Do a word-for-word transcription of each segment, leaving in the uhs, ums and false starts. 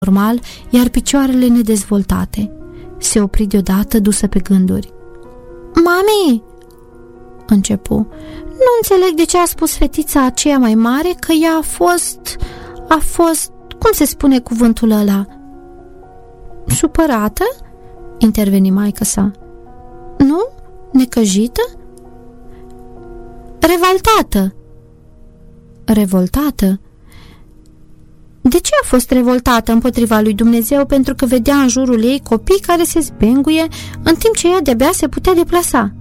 normal, iar picioarele nedezvoltate. Se opri deodată, dusă pe gânduri. Mami, începu, nu înțeleg de ce a spus fetița aceea mai mare că ea a fost, a fost, cum se spune cuvântul ăla? Supărată? Interveni maică-sa. Nu? Necăjită? Revoltată. Revoltată? De ce a fost revoltată împotriva lui Dumnezeu? Pentru că vedea în jurul ei copii care se zbenguie în timp ce ea de-abia se putea deplasa.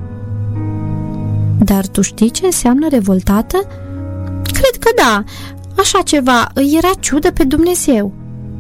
Dar tu știi ce înseamnă revoltată? Cred că da, așa ceva, îi era ciudă pe Dumnezeu.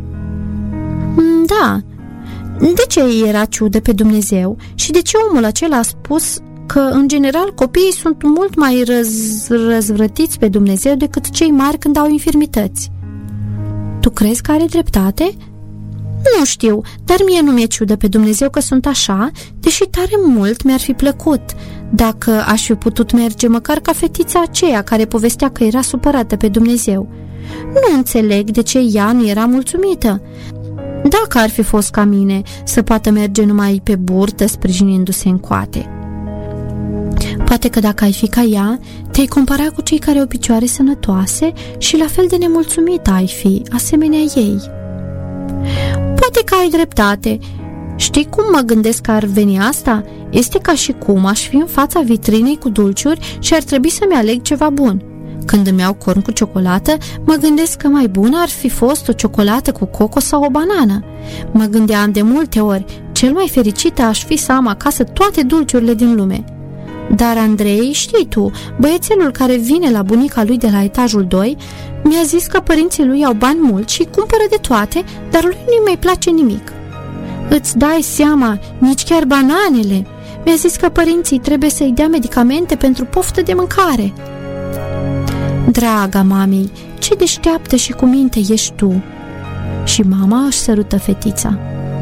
Da, de ce îi era ciudă pe Dumnezeu? Și de ce omul acela a spus că, în general, copiii sunt mult mai răz, răzvrătiți pe Dumnezeu decât cei mari când au infirmități? Tu crezi că are dreptate? Nu știu, dar mie nu mi-e ciudă pe Dumnezeu că sunt așa, deși tare mult mi-ar fi plăcut dacă aș fi putut merge măcar ca fetița aceea care povestea că era supărată pe Dumnezeu. Nu înțeleg de ce ea nu era mulțumită. Dacă ar fi fost ca mine, să poată merge numai pe burtă, sprijinindu-se în coate. Poate că dacă ai fi ca ea, te-ai compara cu cei care au picioare sănătoase și la fel de nemulțumită ai fi, asemenea ei. Poate că ai dreptate. Știi cum mă gândesc că ar veni asta? Este ca și cum aș fi în fața vitrinei cu dulciuri și ar trebui să-mi aleg ceva bun. Când îmi iau corn cu ciocolată, mă gândesc că mai bună ar fi fost o ciocolată cu cocos sau o banană. Mă gândeam de multe ori, cel mai fericită aș fi să am acasă toate dulciurile din lume. Dar Andrei, știi tu, băiețelul care vine la bunica lui de la etajul doi, mi-a zis că părinții lui au bani mulți și cumpără de toate, dar lui nu-i mai place nimic. Îți dai seama, nici chiar bananele. Mi-a zis că părinții trebuie să-i dea medicamente pentru poftă de mâncare. Draga mamei, ce deșteaptă și cu minte ești tu. Și mama își sărută fetița.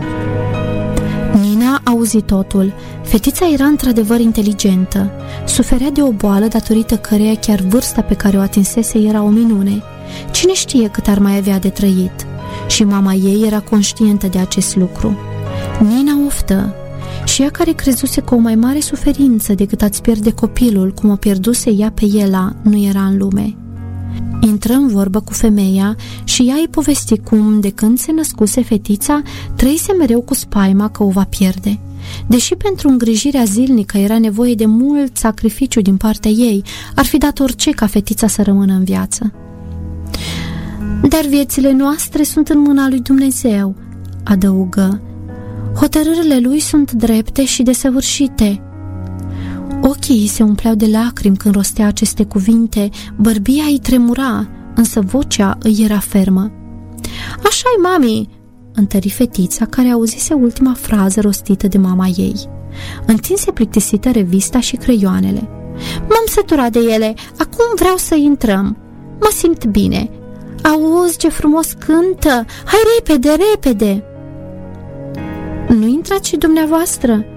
Nina a auzit totul. Fetița era într-adevăr inteligentă. Suferea de o boală datorită căreia chiar vârsta pe care o atinsese era o minune. Cine știe cât ar mai avea de trăit? Și mama ei era conștientă de acest lucru. Nina oftă. Și ea care crezuse că o mai mare suferință decât a-ți pierde copilul, cum o pierduse ea pe Ela, nu era în lume. Intră în vorbă cu femeia și ea îi povesti cum, de când se născuse fetița, trăise mereu cu spaima că o va pierde. Deși pentru îngrijirea zilnică era nevoie de mult sacrificiu din partea ei, ar fi dat orice ca fetița să rămână în viață. Dar viețile noastre sunt în mâna lui Dumnezeu, adăugă. Hotărârile lui sunt drepte și desăvârșite. Ochii ei se umpleau de lacrimi când rostea aceste cuvinte, bărbia îi tremura, însă vocea îi era fermă. Așa-i, mami, întări fetița, care auzise ultima frază rostită de mama ei. Întinse plictisită revista și creioanele. M-am săturat de ele, acum vreau să intrăm. Mă simt bine. Auzi ce frumos cântă, hai repede, repede! Nu intrați și dumneavoastră?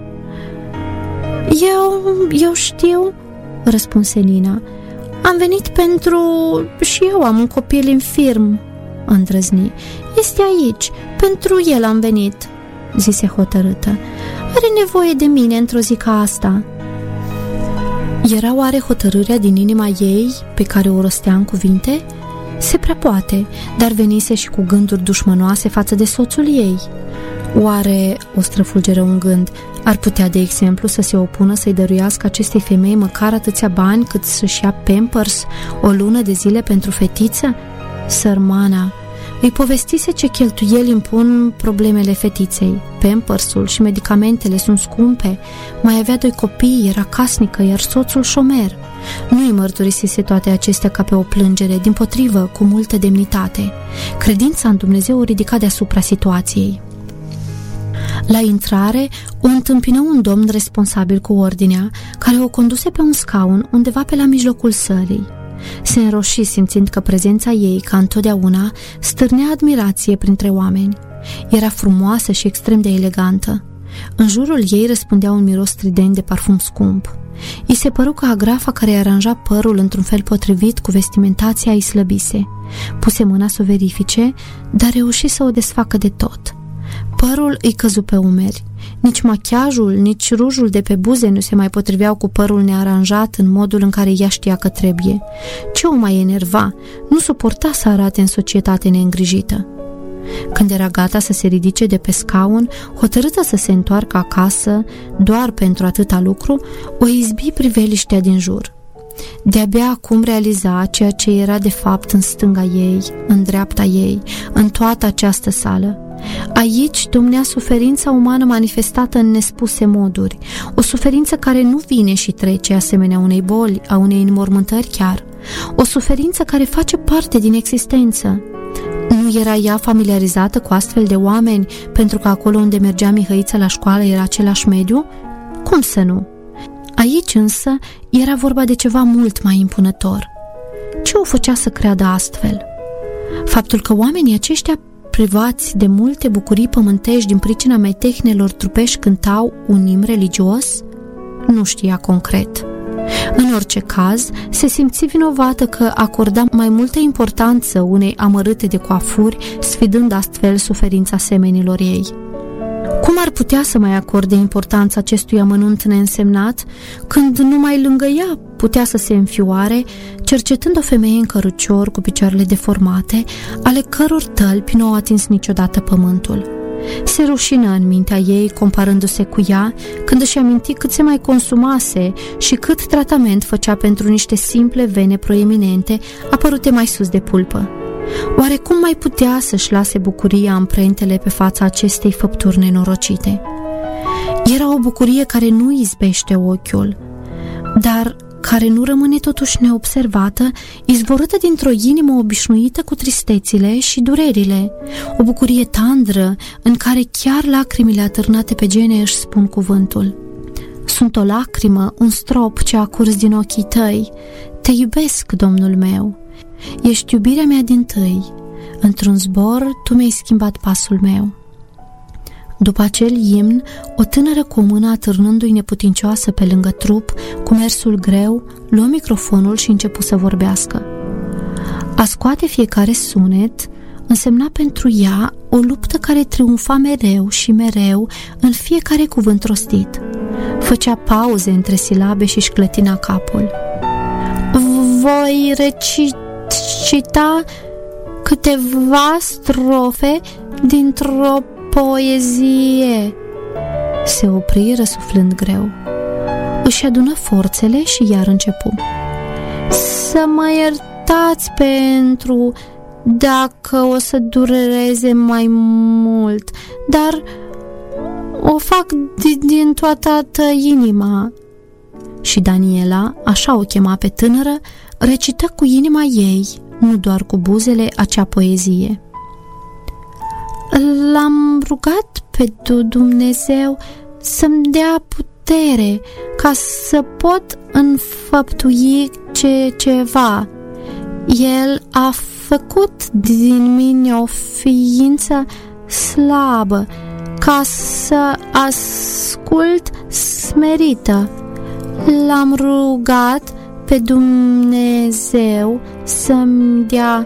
Eu, eu știu, răspunse Nina. Am venit pentru... și eu am un copil infirm, îndrăzni. Este aici, pentru el am venit, zise hotărâtă. Are nevoie de mine într-o zi ca asta. Era oare hotărârea din inima ei pe care o rostea în cuvinte? Se prea poate, dar venise și cu gânduri dușmănoase față de soțul ei. Oare, o străfulgeră un gând, ar putea, de exemplu, să se opună să-i dăruiască acestei femei măcar atâția bani cât să-și ia Pampers o lună de zile pentru fetiță? Sărmana! Îi povestise ce cheltuieli impun problemele fetiței. Pampersul și medicamentele sunt scumpe. Mai avea doi copii, era casnică, iar soțul șomer. Nu îi mărturisise toate acestea ca pe o plângere, dimpotrivă, cu multă demnitate. Credința în Dumnezeu o ridica deasupra situației. La intrare o întâmpină un domn responsabil cu ordinea, care o conduse pe un scaun undeva pe la mijlocul sălii. Se înroși simțind că prezența ei, ca întotdeauna, stârnea admirație printre oameni. Era frumoasă și extrem de elegantă. În jurul ei răspundea un miros strident de parfum scump. I se păru că agrafa care i-a aranjat părul într-un fel potrivit cu vestimentația îi slăbise. Puse mâna să o verifice, dar reuși să o desfacă de tot. Părul îi căzu pe umeri. Nici machiajul, nici rujul de pe buze nu se mai potriveau cu părul nearanjat în modul în care ea știa că trebuie. Ce o mai enerva, nu suporta să arate în societate neîngrijită. Când era gata să se ridice de pe scaun, hotărâtă să se întoarcă acasă doar pentru atâta lucru, o izbi priveliștea din jur. De-abia acum realiza ceea ce era de fapt în stânga ei, în dreapta ei, în toată această sală. Aici domnea suferința umană manifestată în nespuse moduri, o suferință care nu vine și trece asemenea unei boli, a unei înmormântări chiar, o suferință care face parte din existență. Nu era ea familiarizată cu astfel de oameni, pentru că acolo unde mergea Mihăiță la școală era același mediu? Cum să nu? Aici însă era vorba de ceva mult mai impunător. Ce o făcea să creadă astfel? Faptul că oamenii aceștia, privați de multe bucurii pământești din pricina metehnelor trupești, cântau un imn religios? Nu știa concret. În orice caz, se simți vinovată că acorda mai multă importanță unei amărâte de coafuri, sfidând astfel suferința semenilor ei. Cum ar putea să mai acorde importanța acestui amănunt neînsemnat, când numai lângă ea putea să se înfioare, cercetând o femeie în cărucior cu picioarele deformate, ale căror tălpi nu au atins niciodată pământul? Se rușină în mintea ei comparându-se cu ea, când își aminti cât se mai consumase și cât tratament făcea pentru niște simple vene proeminente apărute mai sus de pulpă. Oare cum mai putea să-și lase bucuria amprentele pe fața acestei făpturi nenorocite? Era o bucurie care nu izbește ochiul, dar care nu rămâne totuși neobservată, izvorâtă dintr-o inimă obișnuită cu tristețile și durerile, o bucurie tandră în care chiar lacrimile atârnate pe gene își spun cuvântul. Sunt o lacrimă, un strop ce a curs din ochii tăi. Te iubesc, Domnul meu. Ești iubirea mea dintâi. Într-un zbor tu mi-ai schimbat pasul meu. După acel imn, o tânără cu o mână atârnându-i neputincioasă pe lângă trup, cu mersul greu, luă microfonul și începu să vorbească. A scoate fiecare sunet însemna pentru ea o luptă care triumfa mereu și mereu în fiecare cuvânt rostit. Făcea pauze între silabe și își clătina capul. Voi recita câteva strofe dintr-o poezie. Se opri răsuflând greu. Își adună forțele și iar începu. Să mă iertați pentru dacă o să dureze mai mult, dar o fac din, din toată inima. Și Daniela, așa o chema pe tânără, recită cu inima ei, nu doar cu buzele, acea poezie. L-am rugat pe Dumnezeu să-mi dea putere ca să pot înfăptui ce ceva. El a făcut din mine o ființă slabă ca să ascult smerită. L-am rugat pe Dumnezeu să-mi dea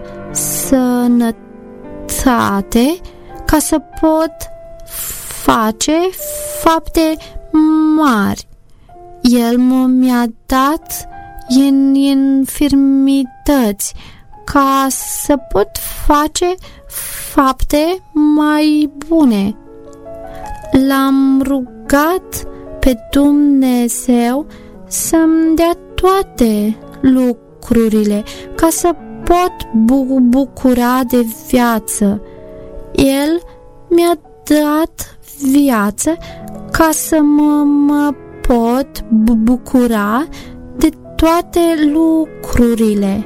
sănătate ca să pot face fapte mari. El mi-a dat în infirmități ca să pot face fapte mai bune. L-am rugat pe Dumnezeu să-mi dea toate lucrurile ca să pot bu- bucura de viață. El mi-a dat viață ca să mă, mă pot bucura de toate lucrurile.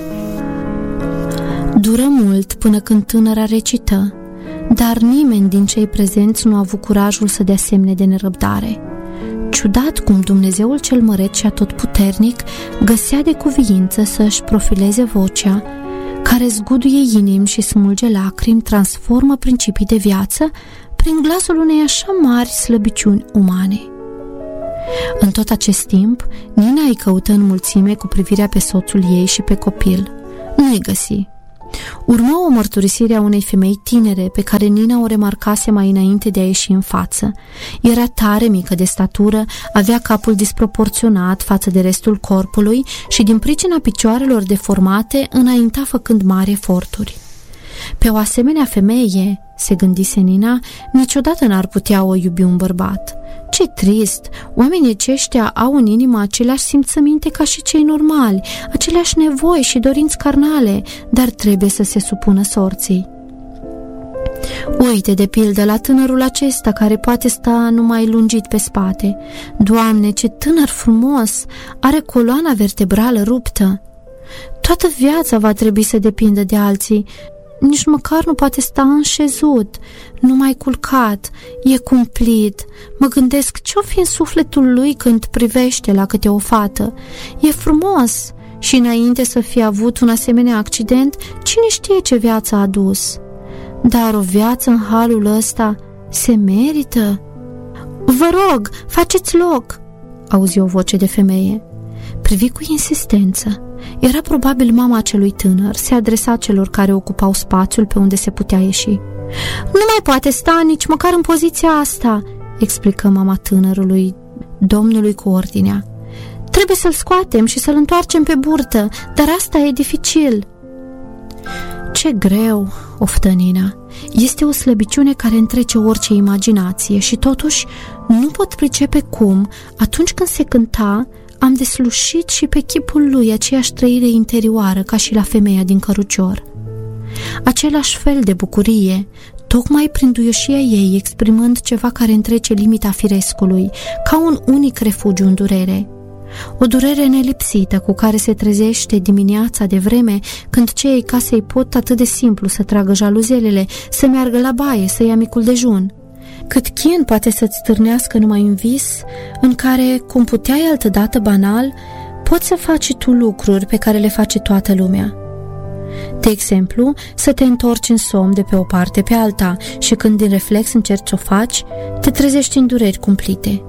Dură mult până când tânăra recită, dar nimeni din cei prezenți nu a avut curajul să dea semne de nerăbdare. Ciudat cum Dumnezeul cel măreț și atotputernic găsea de cuviință să își profileze vocea, care zguduie inimi și smulge lacrimi, transformă principii de viață, prin glasul unei așa mari slăbiciuni umane. În tot acest timp, Nina îi căută în mulțime cu privirea pe soțul ei și pe copil. Nu-i găsi. Urmă o mărturisire a unei femei tinere pe care Nina o remarcase mai înainte de a ieși în față. Era tare mică de statură, avea capul disproporționat față de restul corpului și din pricina picioarelor deformate înainta făcând mari eforturi. Pe o asemenea femeie, se gândise Nina, niciodată n-ar putea o iubi un bărbat. Ce trist! Oamenii aceștia au în inimă aceleași simțăminte ca și cei normali, aceleași nevoi și dorinți carnale, dar trebuie să se supună sorții. Uite, de pildă, la tânărul acesta care poate sta numai lungit pe spate. Doamne, ce tânăr frumos! Are coloana vertebrală ruptă. Toată viața va trebui să depindă de alții. Nici măcar nu poate sta înșezut, numai culcat, e cumplit. Mă gândesc ce-o fi în sufletul lui când privește la câte o fată. E frumos și înainte să fie avut un asemenea accident, cine știe ce viață a adus. Dar o viață în halul ăsta se merită? Vă rog, faceți loc, auzi o voce de femeie. Privi cu insistență. Era probabil mama acelui tânăr, se adresa celor care ocupau spațiul pe unde se putea ieși. Nu mai poate sta nici măcar în poziția asta, explică mama tânărului, domnului cu ordinea. Trebuie să-l scoatem și să-l întoarcem pe burtă, dar asta e dificil. Ce greu, oftă Nina. Este o slăbiciune care întrece orice imaginație și totuși nu pot pricepe cum, atunci când se cânta, am deslușit și pe chipul lui aceeași trăire interioară ca și la femeia din cărucior. Același fel de bucurie, tocmai prin duioșia ei exprimând ceva care întrece limita firescului, ca un unic refugiu în durere. O durere nelipsită cu care se trezește dimineața de vreme când cei ai casei pot atât de simplu să tragă jaluzelele, să meargă la baie, să ia micul dejun. Cât chin poate să-ți stârnească numai un vis în care, cum puteai altădată banal, poți să faci tu lucruri pe care le face toată lumea. De exemplu, să te întorci în somn de pe o parte pe alta și când din reflex încerci să o faci, te trezești în dureri cumplite.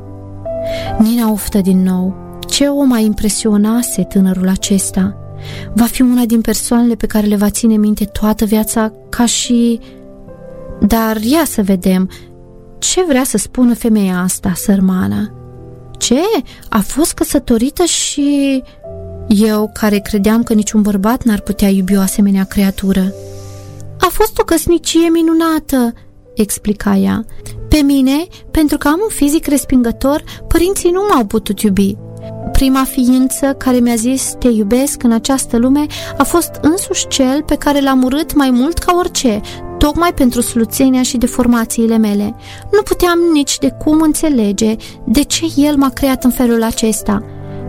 Nina oftă din nou. Ce o mai impresionase tânărul acesta? Va fi una din persoanele pe care le va ține minte toată viața ca și... Dar ia să vedem... Ce vrea să spună femeia asta, sărmana? Ce? A fost căsătorită și... Eu, care credeam că niciun bărbat n-ar putea iubi o asemenea creatură. A fost o căsnicie minunată, explica ea. Pe mine, pentru că am un fizic respingător, părinții nu m-au putut iubi. Prima ființă care mi-a zis te iubesc în această lume a fost însuși cel pe care l-am urât mai mult ca orice, tocmai pentru sluțenia și deformațiile mele. Nu puteam nici de cum înțelege de ce el m-a creat în felul acesta.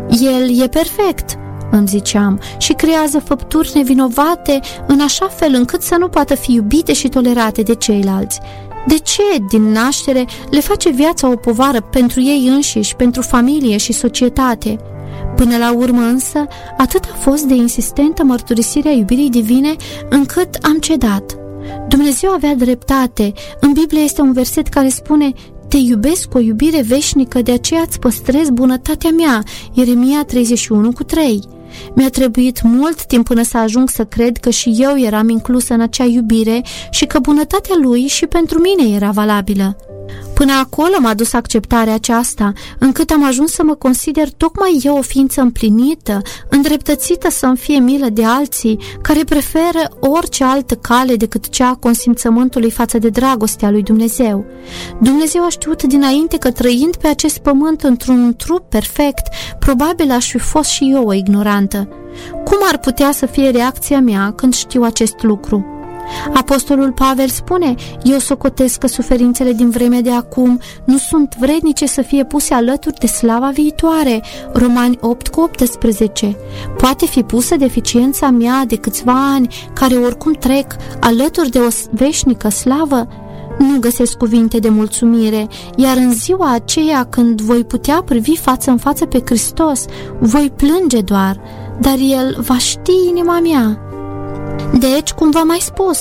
El e perfect, îmi ziceam, și creează făpturi nevinovate în așa fel încât să nu poată fi iubite și tolerate de ceilalți. De ce, din naștere, le face viața o povară pentru ei înșiși, pentru familie și societate? Până la urmă însă, atât a fost de insistentă mărturisirea iubirii divine, încât am cedat. Dumnezeu avea dreptate. În Biblie este un verset care spune: te iubesc cu o iubire veșnică, de aceea îți păstrez bunătatea mea. Ieremia treizeci și unu cu trei. Mi-a trebuit mult timp până să ajung să cred că și eu eram inclusă în acea iubire și că bunătatea lui și pentru mine era valabilă. Până acolo m-a dus acceptarea aceasta, încât am ajuns să mă consider tocmai eu o ființă împlinită, îndreptățită să-mi fie milă de alții, care preferă orice altă cale decât cea a consimțământului față de dragostea lui Dumnezeu. Dumnezeu a știut dinainte că, trăind pe acest pământ într-un trup perfect, probabil aș fi fost și eu o ignorantă. Cum ar putea să fie reacția mea când știu acest lucru? Apostolul Pavel spune: eu socotesc că suferințele din vremea de acum nu sunt vrednice să fie puse alături de slava viitoare. Romani opt cu optsprezece. Poate fi pusă deficiența mea de câțiva ani, care oricum trec, alături de o veșnică slavă? Nu găsesc cuvinte de mulțumire, iar în ziua aceea când voi putea privi față în față pe Hristos, voi plânge doar, dar El va ști inima mea. Deci, cum v-am mai spus,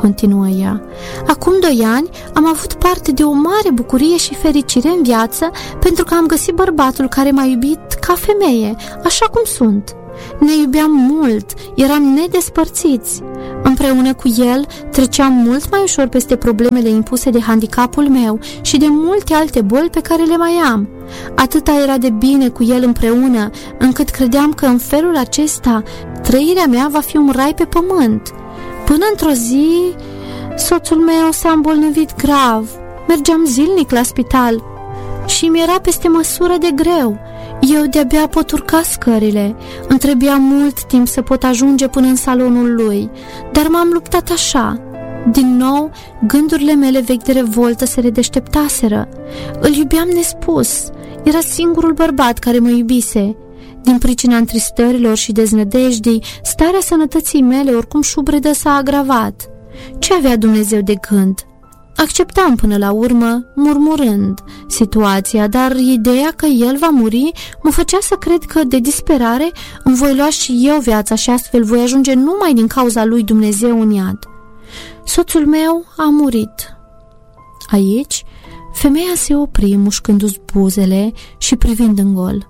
continuă ea. Acum doi ani am avut parte de o mare bucurie și fericire în viață pentru că am găsit bărbatul care m-a iubit ca femeie, așa cum sunt. Ne iubeam mult, eram nedespărțiți. Împreună cu el treceam mult mai ușor peste problemele impuse de handicapul meu și de multe alte boli pe care le mai am. Atâta era de bine cu el împreună, încât credeam că în felul acesta trăirea mea va fi un rai pe pământ. Până într-o zi, soțul meu s-a îmbolnăvit grav. Mergeam zilnic la spital și mi era peste măsură de greu. Eu de-abia pot urca scările. Îmi trebuia mult timp să pot ajunge până în salonul lui, dar m-am luptat așa. Din nou, gândurile mele vechi de revoltă se redeșteptaseră. Îl iubeam nespus. Era singurul bărbat care mă iubise. Din pricina întristărilor și deznădejdii, starea sănătății mele oricum șubredă s-a agravat. Ce avea Dumnezeu de gând? Acceptam până la urmă, murmurând situația, dar ideea că el va muri mă făcea să cred că, de disperare, îmi voi lua și eu viața și astfel voi ajunge numai din cauza lui Dumnezeu în iad. Soțul meu a murit. Aici, femeia se opri, mușcându-și buzele și privind în gol.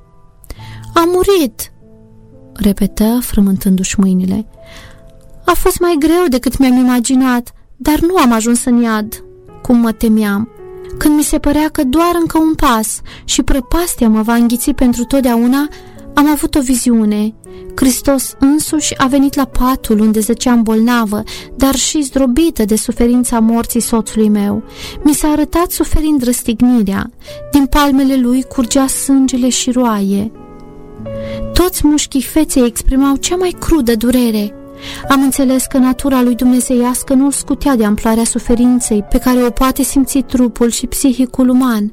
A murit, repetă, frământându-și mâinile. A fost mai greu decât mi-am imaginat, dar nu am ajuns în iad, cum mă temeam. Când mi se părea că doar încă un pas și prăpastia mă va înghiți pentru totdeauna, am avut o viziune. Hristos însuși a venit la patul unde zăceam bolnavă, dar și zdrobită de suferința morții soțului meu. Mi s-a arătat suferind răstignirea. Din palmele lui curgea sângele și roaie. Toți mușchii feței exprimau cea mai crudă durere. Am înțeles că natura lui dumnezeiască nu îl scutea de amploarea suferinței pe care o poate simți trupul și psihicul uman.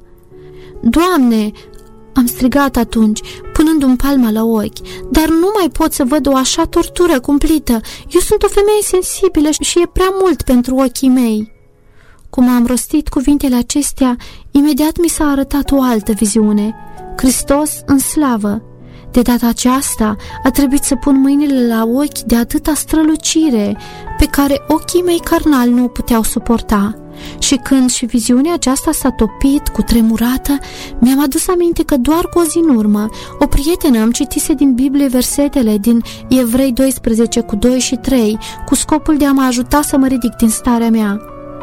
Doamne, am strigat atunci, punându-mi palma la ochi, dar nu mai pot să văd o așa tortură cumplită. Eu sunt o femeie sensibilă și e prea mult pentru ochii mei. Cum am rostit cuvintele acestea, imediat mi s-a arătat o altă viziune. Hristos în slavă. De data aceasta a trebuit să pun mâinile la ochi de atâta strălucire pe care ochii mei carnali nu o puteau suporta. Și când și viziunea aceasta s-a topit cu tremurată, mi-am adus aminte că doar cu o zi în urmă o prietenă îmi citise din Biblie versetele din Evrei doisprezece cu doi și trei cu scopul de a mă ajuta să mă ridic din starea mea.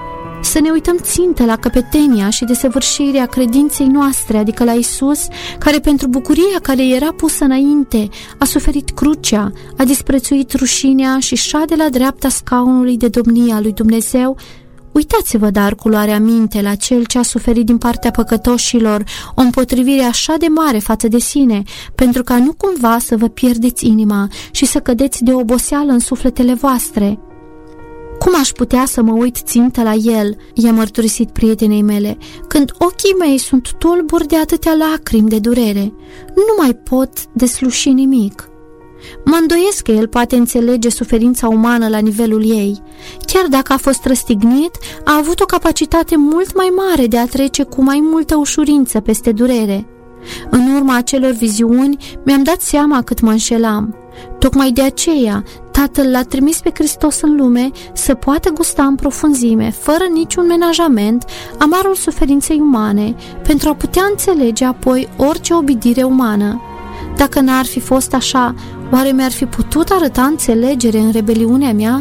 Să ne uităm țintă la căpetenia și desăvârșirea credinței noastre, adică la Isus, care pentru bucuria care era pusă înainte a suferit crucea, a disprețuit rușinea și șade la dreapta scaunului de domnie a lui Dumnezeu. Uitați-vă dar cu luarea minte la cel ce a suferit din partea păcătoșilor o împotrivire așa de mare față de sine, pentru ca nu cumva să vă pierdeți inima și să cădeți de oboseală în sufletele voastre. Cum aș putea să mă uit țintă la el, i-a mărturisit prietenei mele, când ochii mei sunt tulburi de atâtea lacrimi de durere? Nu mai pot desluși nimic. Mă îndoiesc că el poate înțelege suferința umană la nivelul ei. Chiar dacă a fost răstignit, a avut o capacitate mult mai mare de a trece cu mai multă ușurință peste durere. În urma acelor viziuni, mi-am dat seama cât mă înșelam. Tocmai de aceea, Tatăl l-a trimis pe Hristos în lume să poată gusta în profunzime, fără niciun menajament, amarul suferinței umane, pentru a putea înțelege apoi orice obidire umană. Dacă n-ar fi fost așa, oare mi-ar fi putut arăta înțelegere în rebeliunea mea?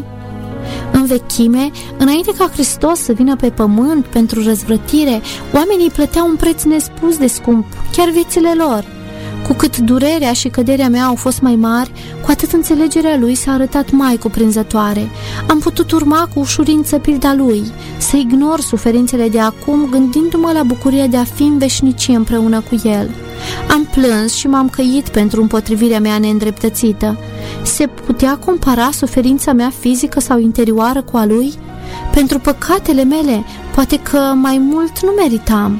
În vechime, înainte ca Hristos să vină pe pământ pentru răzvrătire, oamenii plăteau un preț nespus de scump, chiar viețile lor. Cu cât durerea și căderea mea au fost mai mari, cu atât înțelegerea lui s-a arătat mai cuprinzătoare. Am putut urma cu ușurință pilda lui, să ignor suferințele de acum, gândindu-mă la bucuria de a fi în veșnicie împreună cu el. Am plâns și m-am căit pentru împotrivirea mea neîndreptățită. Se putea compara suferința mea fizică sau interioară cu a lui? Pentru păcatele mele, poate că mai mult nu meritam.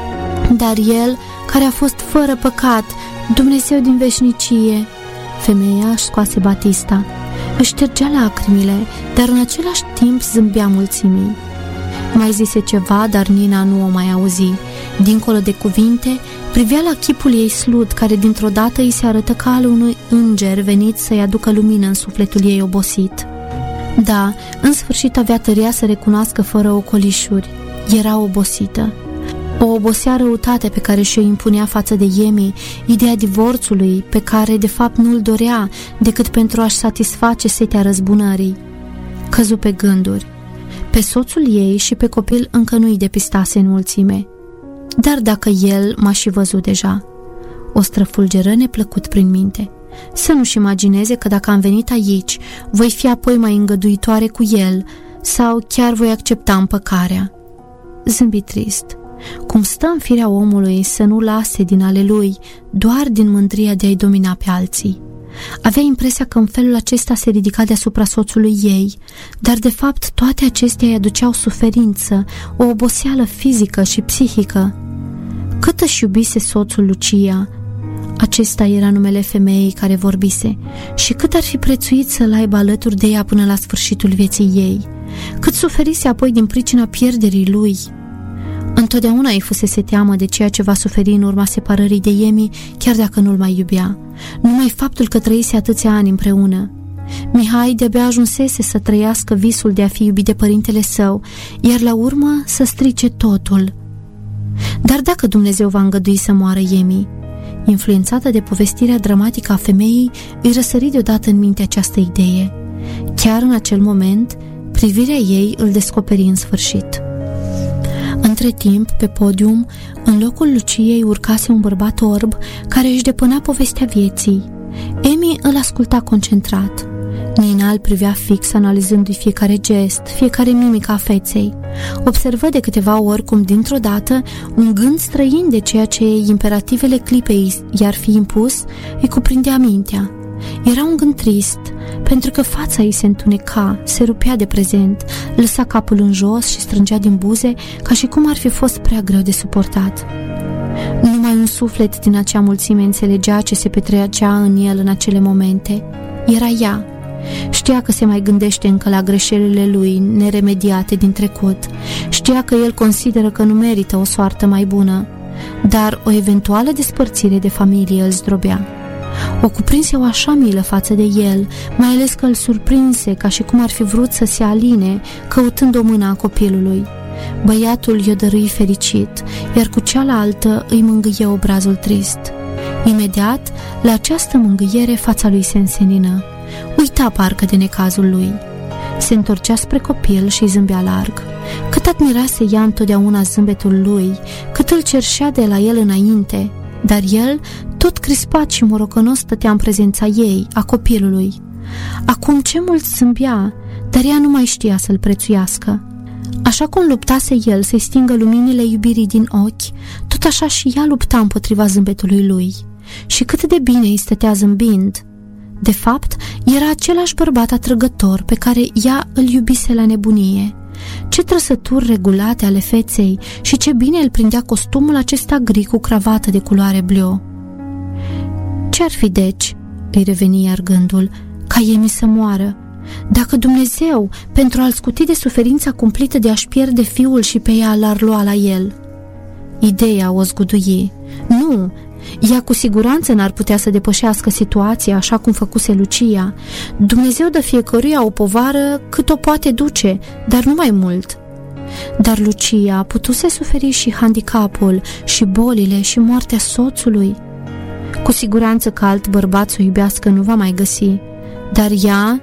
Dar el, care a fost fără păcat, Dumnezeu din veșnicie. Femeia își scoase batista, își ștergea lacrimile, dar în același timp zâmbea mulțimii. Mai zise ceva, dar Nina nu o mai auzi. Dincolo de cuvinte, privea la chipul ei slut, care dintr-o dată îi se arătă ca al unui înger venit să-i aducă lumină în sufletul ei obosit. Da, în sfârșit avea tăria să recunoască fără ocolișuri. Era obosită. O obosea răutate pe care și-o impunea față de Emi, ideea divorțului pe care de fapt nu-l dorea decât pentru a-și satisface setea răzbunării. Căzu pe gânduri. Pe soțul ei și pe copil încă nu-i depistase în mulțime. Dar dacă el m-a și văzut deja. O străfulgeră neplăcut prin minte. Să nu-și imagineze că dacă am venit aici, voi fi apoi mai îngăduitoare cu el sau chiar voi accepta împăcarea. Zâmbi trist. Cum stă în firea omului să nu lase din ale lui, doar din mândria de a-i domina pe alții. Avea impresia că în felul acesta se ridica deasupra soțului ei, dar de fapt toate acestea îi aduceau suferință, o oboseală fizică și psihică. Cât își iubise soțul Lucia, acesta era numele femeii care vorbise, și cât ar fi prețuit să-l aibă alături de ea până la sfârșitul vieții ei, cât suferise apoi din pricina pierderii lui. Întotdeauna îi fusese teamă de ceea ce va suferi în urma separării de Emi, chiar dacă nu-l mai iubea. Numai faptul că trăise atâția ani împreună. Mihai de-abia ajunsese să trăiască visul de a fi iubit de părintele său, iar la urmă să strice totul. Dar dacă Dumnezeu va îngădui să moară Emi? Influențată de povestirea dramatică a femeii, îi răsări deodată în minte această idee. Chiar în acel moment, privirea ei îl descoperi în sfârșit. Între timp, pe podium, în locul Luciei urcase un bărbat orb care își depăna povestea vieții. Emi îl asculta concentrat. Nina îl privea fix, analizându-i fiecare gest, fiecare mimică a feței. Observă de câteva ori cum, dintr-o dată, un gând străin de ceea ce imperativele clipei i-ar fi impus îi cuprindea mintea. Era un gând trist, pentru că fața ei se întuneca, se rupea de prezent, lăsa capul în jos și strângea din buze ca și cum ar fi fost prea greu de suportat. Numai un suflet din acea mulțime înțelegea ce se petrecea în el în acele momente. Era ea. Știa că se mai gândește încă la greșelile lui neremediate din trecut. Știa că el consideră că nu merită o soartă mai bună, dar o eventuală despărțire de familie îl zdrobea. O cuprinse o așa milă față de el, mai ales că îl surprinse ca și cum ar fi vrut să se aline, căutând o mână a copilului. Băiatul i-o dărui fericit, iar cu cealaltă îi mângâie obrazul trist. Imediat, la această mângâiere, fața lui se însenină. Uita parcă de necazul lui. Se întorcea spre copil și îi zâmbea larg. Cât admirase ea întotdeauna zâmbetul lui, cât îl cerșea de la el înainte, dar el, tot crispat și morocănos, stătea în prezența ei, a copilului. Acum ce mult zâmbea, dar ea nu mai știa să-l prețuiască. Așa cum luptase el să-i stingă luminile iubirii din ochi, tot așa și ea lupta împotriva zâmbetului lui. Și cât de bine îi stătea zâmbind. De fapt, era același bărbat atrăgător pe care ea îl iubise la nebunie. Ce trăsături regulate ale feței și ce bine îl prindea costumul acesta gri cu cravată de culoare bleu. Ce-ar fi deci, îi reveni iar gândul, ca Emi să moară? Dacă Dumnezeu, pentru a-l scuti de suferința cumplită de a-și pierde fiul și pe ea, l-ar lua la el. Ideea o zgudui. Nu, ea cu siguranță n-ar putea să depășească situația așa cum făcuse Lucia. Dumnezeu dă fiecăruia o povară cât o poate duce, dar nu mai mult. Dar Lucia putuse suferi și handicapul, și bolile, și moartea soțului. Cu siguranță că alt bărbat să o iubească nu va mai găsi, dar ea,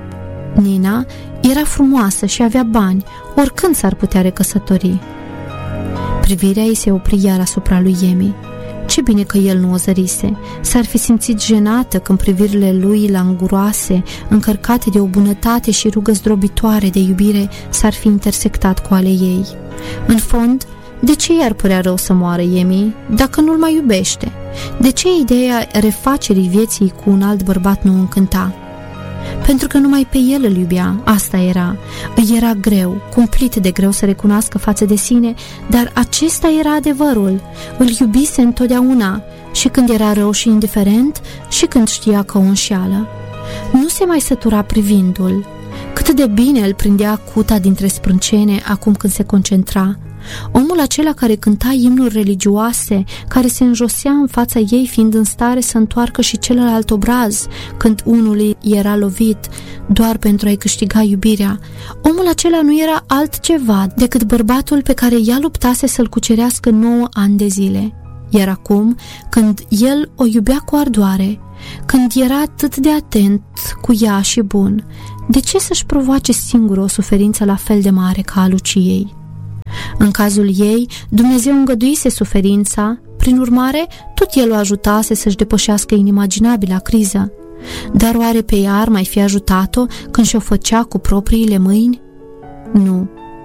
Nina, era frumoasă și avea bani, oricând s-ar putea recăsători. Privirea ei se opri iar asupra lui Emi. Ce bine că el nu o zărise. S-ar fi simțit jenată când privirile lui languroase, încărcate de o bunătate și rugă zdrobitoare de iubire, s-ar fi intersectat cu ale ei. În fond, de ce i-ar părea rău să moară Emi dacă nu-l mai iubește? De ce ideea refacerii vieții cu un alt bărbat nu încânta? Pentru că numai pe el îl iubea, asta era. Îi era greu, cumplit de greu să recunoască față de sine, dar acesta era adevărul. Îl iubise întotdeauna, și când era rău și indiferent, și când știa că o înșeală. Nu se mai sătura privindu-l. Cât de bine îl prindea cuta dintre sprâncene acum când se concentra. Omul acela care cânta imnuri religioase, care se înjosea în fața ei fiind în stare să întoarcă și celălalt obraz când unul era lovit doar pentru a-i câștiga iubirea. Omul acela nu era altceva decât bărbatul pe care ea luptase să-l cucerească nouă ani de zile. Iar acum, când el o iubea cu ardoare, când era atât de atent cu ea și bun, de ce să-și provoace singură o suferință la fel de mare ca a Luciei? În cazul ei, Dumnezeu îngăduise suferința, prin urmare, tot el o ajutase să-și depășească inimaginabila criză. Dar oare pe ea ar mai fi ajutat-o când și-o făcea cu propriile mâini? Nu.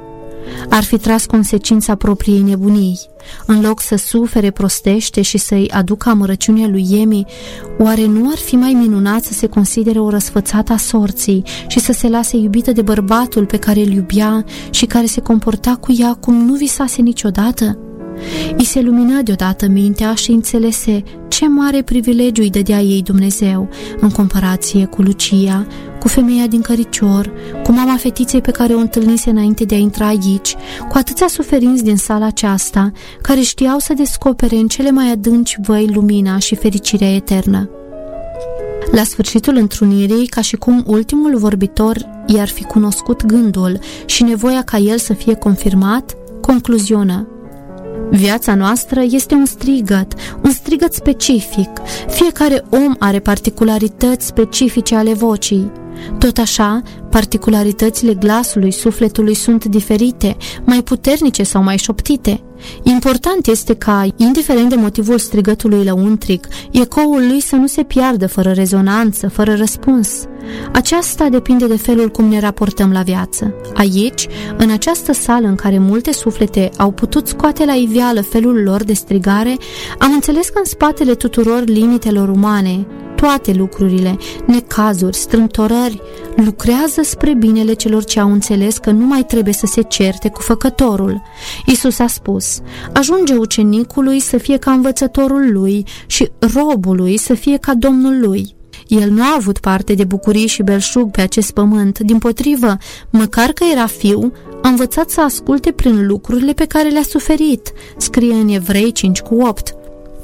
Ar fi tras consecința propriei nebunii. În loc să sufere prostește și să-i aducă amărăciunea lui Emi, oare nu ar fi mai minunat să se considere o răsfățată a sorții și să se lase iubită de bărbatul pe care îl iubea și care se comporta cu ea cum nu visase niciodată? I se lumină deodată mintea și înțelese ce mare privilegiu îi dădea ei Dumnezeu în comparație cu Lucia, cu femeia din Căricior, cu mama fetiței pe care o întâlnise înainte de a intra aici, cu atâția suferinți din sala aceasta, care știau să descopere în cele mai adânci văi lumina și fericirea eternă. La sfârșitul întrunirii, ca și cum ultimul vorbitor i-ar fi cunoscut gândul și nevoia ca el să fie confirmat, concluzionă: viața noastră este un strigăt, un strigăt specific. Fiecare om are particularități specifice ale vocii. Tot așa, particularitățile glasului sufletului sunt diferite, mai puternice sau mai șoptite. Important este ca, indiferent de motivul strigătului lăuntric, ecoul lui să nu se piardă fără rezonanță, fără răspuns. Aceasta depinde de felul cum ne raportăm la viață. Aici, în această sală în care multe suflete au putut scoate la iveală felul lor de strigare, am înțeles că în spatele tuturor limitelor umane, toate lucrurile, necazuri, strâmtorări, lucrează spre binele celor ce au înțeles că nu mai trebuie să se certe cu făcătorul. Iisus a spus: ajunge ucenicului să fie ca învățătorul lui și robului să fie ca domnul lui. El nu a avut parte de bucurii și belșug pe acest pământ, dimpotrivă, măcar că era fiu, a învățat să asculte prin lucrurile pe care le-a suferit, scrie în Evrei cinci cu opt.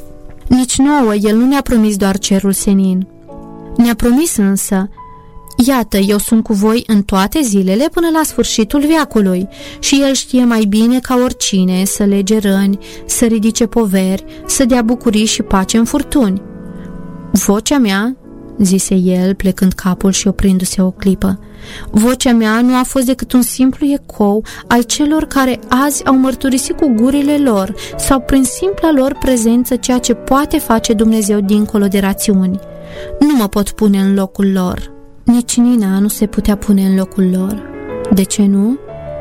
Nici nouă el nu ne-a promis doar cerul senin. Ne-a promis însă: iată, eu sunt cu voi în toate zilele până la sfârșitul veacului. Și el știe mai bine ca oricine să lege răni, să ridice poveri, să dea bucurii și pace în furtuni. Vocea mea, zise el, plecând capul și oprindu-se o clipă, vocea mea nu a fost decât un simplu ecou al celor care azi au mărturisit cu gurile lor sau prin simpla lor prezență ceea ce poate face Dumnezeu dincolo de rațiuni. Nu mă pot pune în locul lor. Nici Nina nu se putea pune în locul lor. De ce nu?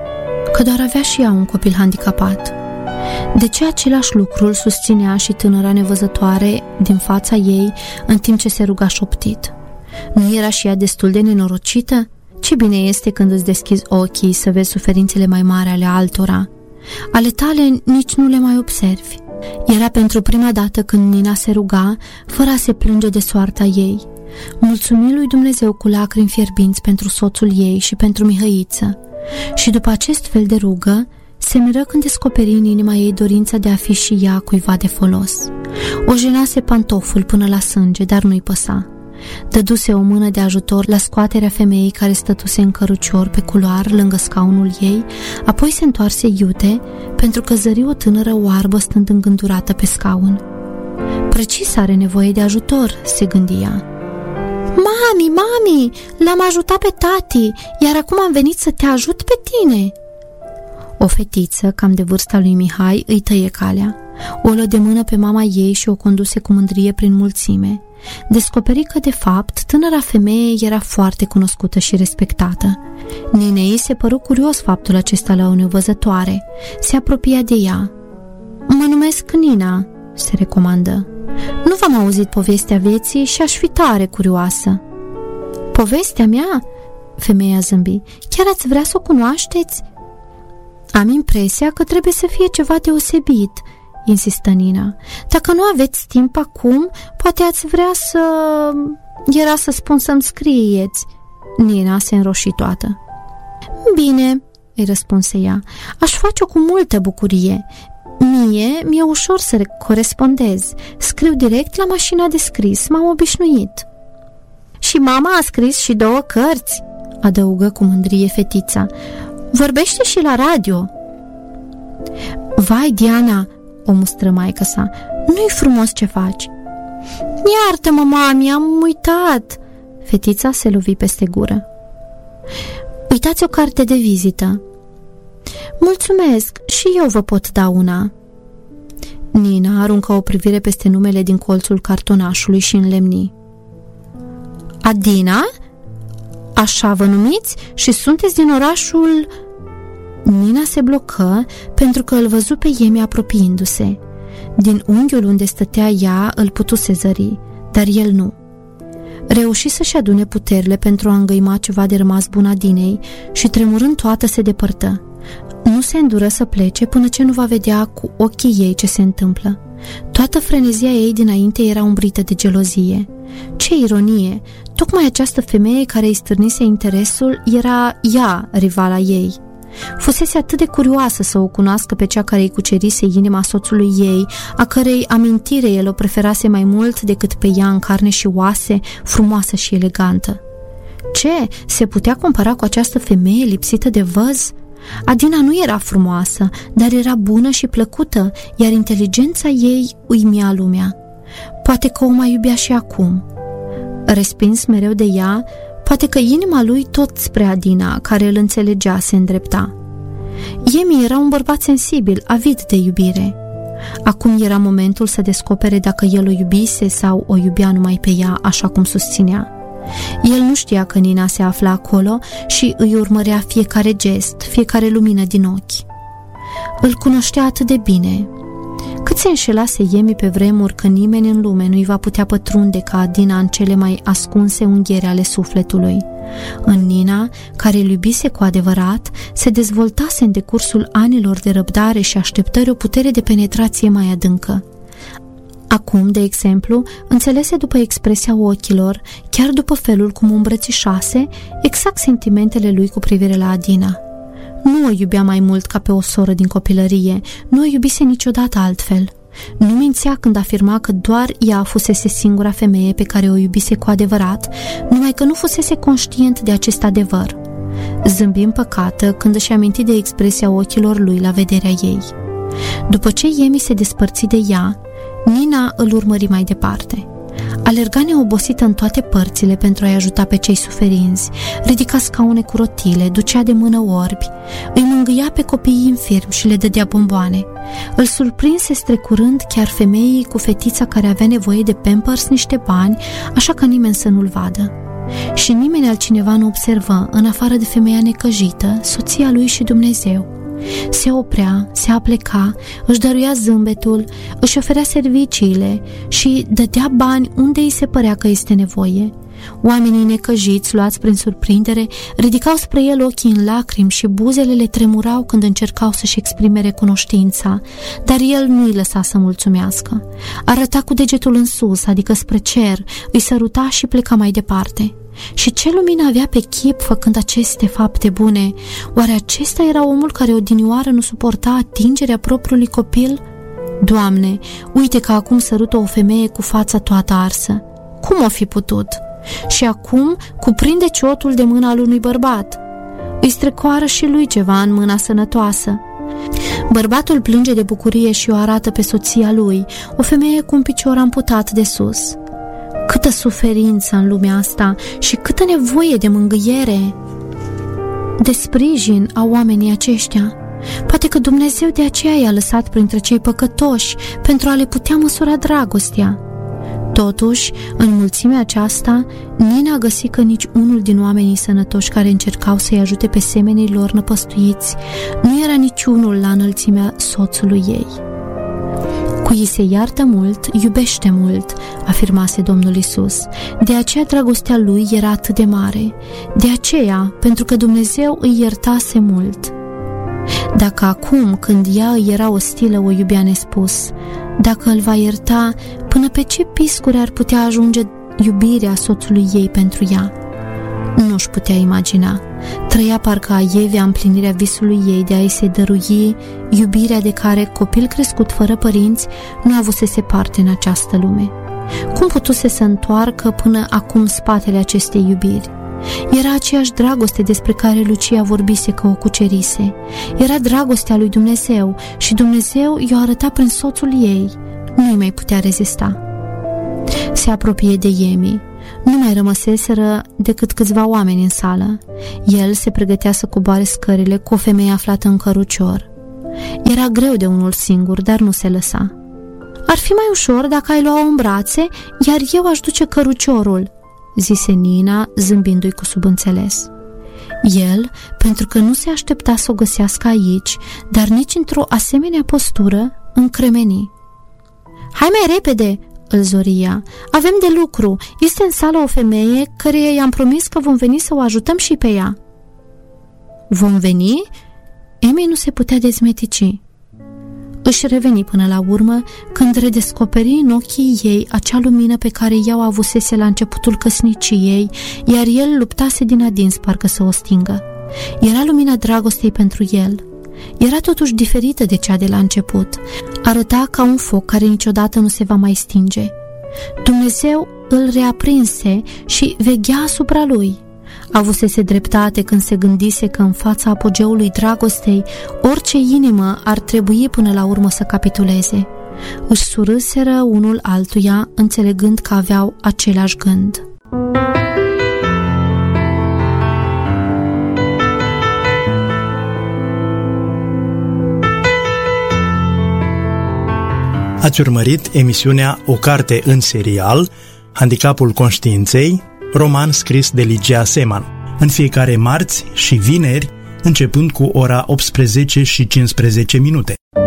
Că doar avea și ea un copil handicapat. De ce același lucru îl susținea și tânăra nevăzătoare din fața ei în timp ce se ruga șoptit? Nu era și ea destul de nenorocită? Ce bine este când îți deschizi ochii să vezi suferințele mai mari ale altora. Ale tale nici nu le mai observi. Era pentru prima dată când Nina se ruga, fără a se plânge de soarta ei. Mulțumi lui Dumnezeu cu lacrimi fierbinți pentru soțul ei și pentru Mihăiță. Și după acest fel de rugă, se miră când descoperi în inima ei dorința de a fi și ea cuiva de folos. O jenase pantoful până la sânge, dar nu-i păsa. Dăduse o mână de ajutor la scoaterea femeii care stătuse în cărucior pe culoar lângă scaunul ei, apoi se întoarse iute pentru că zări o tânără oarbă stând îngândurată pe scaun. Precis are nevoie de ajutor, se gândia. Mami, mami, l-am ajutat pe tati, iar acum am venit să te ajut pe tine. O fetiță, cam de vârsta lui Mihai, îi tăie calea. O luă de mână pe mama ei și o conduse cu mândrie prin mulțime. Descoperi că, de fapt, tânăra femeie era foarte cunoscută și respectată. Ninei se păru curios faptul acesta la o nevăzătoare. Se apropia de ea. Mă numesc Nina, se recomandă. Nu v-am auzit povestea vieții și aș fi tare curioasă. Povestea mea? Femeia zâmbi. Chiar ați vrea să o cunoașteți? Am impresia că trebuie să fie ceva deosebit, insistă Nina. Dacă nu aveți timp acum, poate ați vrea să... Era să spun să-mi scrieți. Nina se înroși toată. Bine, îi răspunse ea, aș face-o cu multă bucurie. Mie mi-e ușor să corespondez. Scriu direct la mașina de scris, m-am obișnuit. Și mama a scris și două cărți, adăugă cu mândrie fetița. Vorbește și la radio. Vai, Diana, o mustră maică sa, nu-i frumos ce faci. Iartă-mă, mami, am uitat. Fetița se lovi peste gură. Uitați o carte de vizită. Mulțumesc, și eu vă pot da una. Nina aruncă o privire peste numele din colțul cartonașului și înlemni. Adina? Așa vă numiți? Și sunteți din orașul... Nina se blocă pentru că îl văzu pe Iemi apropiindu-se. Din unghiul unde stătea ea îl putuse zări, dar el nu. Reuși să-și adune puterile pentru a îngăima ceva de rămas bun Adinei și tremurând toată se depărtă. Nu se îndură să plece până ce nu va vedea cu ochii ei ce se întâmplă. Toată frenezia ei dinainte era umbrită de gelozie. Ce ironie! Tocmai această femeie care îi stârnise interesul era ea, rivala ei. Fusese atât de curioasă să o cunoască pe cea care îi cucerise inima soțului ei, a cărei amintire el o preferase mai mult decât pe ea în carne și oase, frumoasă și elegantă. Ce? Se putea compara cu această femeie lipsită de văz? Adina nu era frumoasă, dar era bună și plăcută, iar inteligența ei uimea lumea. Poate că o mai iubea și acum. Respins mereu de ea, poate că inima lui tot spre Adina, care îl înțelegea, se îndrepta. Iemi era un bărbat sensibil, avid de iubire. Acum era momentul să descopere dacă el o iubise sau o iubea numai pe ea, așa cum susținea. El nu știa că Nina se afla acolo și îi urmărea fiecare gest, fiecare lumină din ochi. Îl cunoștea atât de bine. Cât se înșelase Iemi pe vremuri că nimeni în lume nu-i va putea pătrunde ca Adina în cele mai ascunse unghiere ale sufletului. În Nina, care îl iubise cu adevărat, se dezvoltase în decursul anilor de răbdare și așteptări o putere de penetrație mai adâncă. Acum, de exemplu, înțelese după expresia ochilor, chiar după felul cum o îmbrățișase, exact sentimentele lui cu privire la Adina. Nu o iubea mai mult ca pe o soră din copilărie, nu o iubise niciodată altfel. Nu mințea când afirma că doar ea fusese singura femeie pe care o iubise cu adevărat, numai că nu fusese conștient de acest adevăr. Zâmbi împăcată când își aminti de expresia ochilor lui la vederea ei. După ce Iemi se despărți de ea, Nina îl urmări mai departe. Alerga neobosită în toate părțile pentru a-i ajuta pe cei suferinți, ridica scaune cu rotile, ducea de mână orbi, îi mângâia pe copiii infirmi și le dădea bomboane. Îl surprinse strecurând chiar femeii cu fetița care avea nevoie de Pampers niște bani, așa ca nimeni să nu-l vadă. Și nimeni altcineva nu observă, în afară de femeia necăjită, soția lui și Dumnezeu. Se oprea, se apleca, își dăruia zâmbetul, își oferea serviciile și dădea bani unde îi se părea că este nevoie. Oamenii necăjiți, luați prin surprindere, ridicau spre el ochii în lacrimi și buzele le tremurau când încercau să-și exprime recunoștința, dar el nu îi lăsa să mulțumească. Arăta cu degetul în sus, adică spre cer, îi săruta și pleca mai departe. Și ce lumină avea pe chip făcând aceste fapte bune? Oare acesta era omul care odinioară nu suporta atingerea propriului copil? Doamne, uite că acum sărută o femeie cu fața toată arsă. Cum o fi putut? Și acum cuprinde ciotul de mâna lui unui bărbat. Îi strecoară și lui ceva în mâna sănătoasă. Bărbatul plânge de bucurie și o arată pe soția lui, o femeie cu un picior amputat de sus. Câtă suferință în lumea asta și câtă nevoie de mângâiere, de sprijin a oamenii aceștia. Poate că Dumnezeu de aceea i-a lăsat printre cei păcătoși pentru a le putea măsura dragostea. Totuși, în mulțimea aceasta, Nina găsi că nici unul din oamenii sănătoși care încercau să-i ajute pe semenii lor năpăstuiți nu era niciunul la înălțimea soțului ei. Cui se iartă mult, iubește mult, afirmase Domnul Iisus. De aceea dragostea lui era atât de mare. De aceea, pentru că Dumnezeu îi iertase mult. Dacă acum, când ea îi era ostilă, o iubea nespus, dacă îl va ierta, până pe ce piscuri ar putea ajunge iubirea soțului ei pentru ea? Nu-și putea imagina. Trăia parcă a Evei împlinirea visului ei de a-i se dărui iubirea de care, copil crescut fără părinți, nu avusese parte în această lume. Cum putuse să întoarcă până acum spatele acestei iubiri? Era aceeași dragoste despre care Lucia vorbise că o cucerise. Era dragostea lui Dumnezeu și Dumnezeu i-o arăta prin soțul ei. Nu-i mai putea rezista. Se apropie de Emi. Nu mai rămăseseră decât câțiva oameni în sală. El se pregătea să coboare scările cu o femeie aflată în cărucior. Era greu de unul singur, dar nu se lăsa. Ar fi mai ușor dacă ai lua-o în brațe, iar eu aș duce căruciorul, zise Nina, zâmbindu-i cu subînțeles. El, pentru că nu se aștepta să o găsească aici, dar nici într-o asemenea postură, încremeni. Hai mai repede, îl zoria. Avem de lucru. Este în sală o femeie căreia i-am promis că vom veni să o ajutăm și pe ea. Vom veni? Emi nu se putea dezmetici. Își reveni până la urmă când redescoperi în ochii ei acea lumină pe care ea o avusese la începutul căsniciei, iar el luptase din adins parcă să o stingă. Era lumina dragostei pentru el. Era totuși diferită de cea de la început. Arăta ca un foc care niciodată nu se va mai stinge. Dumnezeu îl reaprinse și veghea asupra lui. Avusese dreptate când se gândise că în fața apogeului dragostei orice inimă ar trebui până la urmă să capituleze. Își surâseră unul altuia, înțelegând că aveau același gând. Ați urmărit emisiunea O carte în serial, Handicapul conștiinței, roman scris de Ligia Seman, în fiecare marți și vineri, începând cu ora optsprezece și cincisprezece minute.